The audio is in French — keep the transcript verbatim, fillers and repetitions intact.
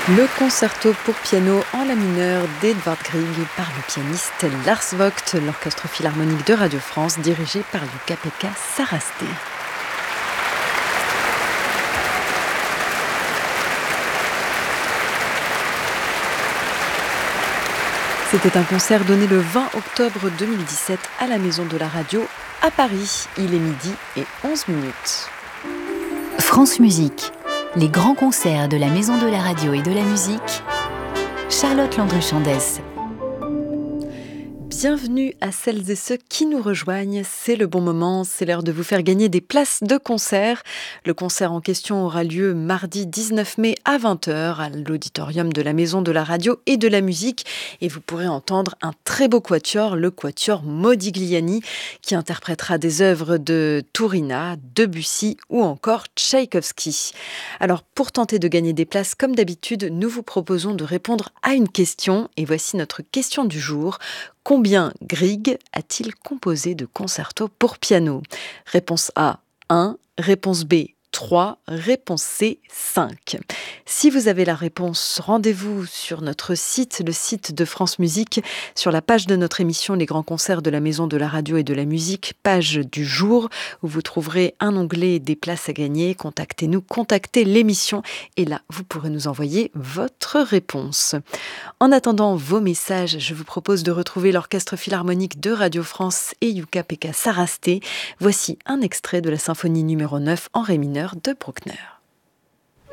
Le concerto pour piano en la mineur d'Edvard Grieg par le pianiste Lars Vogt, l'orchestre philharmonique de Radio France dirigé par Jukka-Pekka Saraste. C'était un concert donné le vingt octobre deux mille dix-sept à la Maison de la Radio à Paris. Il est midi et onze minutes. France Musique, les grands concerts de la Maison de la Radio et de la Musique. Charlotte Landru-Chandès. Bienvenue à celles et ceux qui nous rejoignent. C'est le bon moment, c'est l'heure de vous faire gagner des places de concert. Le concert en question aura lieu mardi dix-neuf mai à vingt heures à l'auditorium de la Maison de la Radio et de la Musique. Et vous pourrez entendre un très beau quatuor, le quatuor Modigliani, qui interprétera des œuvres de Tourina, Debussy ou encore Tchaïkovski. Alors pour tenter de gagner des places, comme d'habitude, nous vous proposons de répondre à une question. Et voici notre question du jour. Combien Grieg a-t-il composé de concertos pour piano ? Réponse A, un. Réponse B, trois. Réponse C, cinq. Si vous avez la réponse, rendez-vous sur notre site, le site de France Musique, sur la page de notre émission Les Grands Concerts de la Maison de la Radio et de la Musique, page du jour, où vous trouverez un onglet des places à gagner. Contactez-nous, contactez l'émission et là, vous pourrez nous envoyer votre réponse. En attendant vos messages, je vous propose de retrouver l'Orchestre Philharmonique de Radio France et Jukka-Pekka Saraste. Voici un extrait de la symphonie numéro neuf en ré mineur de Bruckner.